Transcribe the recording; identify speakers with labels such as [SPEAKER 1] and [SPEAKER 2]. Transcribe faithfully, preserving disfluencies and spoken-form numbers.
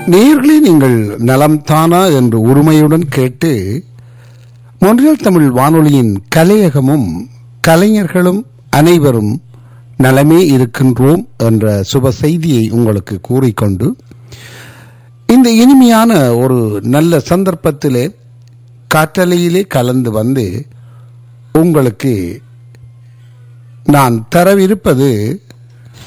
[SPEAKER 1] நேயர்களே, நீங்கள் நலம் தானா என்று உரிமையுடன் கேட்டு மொன்றியல் தமிழ் வானொலியின் கலையகமும் கலைஞர்களும் அனைவரும் நலமே இருக்கின்றோம் என்ற சுப செய்தியை உங்களுக்கு கூறிக்கொண்டு, இந்த இனிமையான ஒரு நல்ல சந்தர்ப்பத்திலே காற்றலையிலே கலந்து வந்து உங்களுக்கு நான் தரவிருப்பது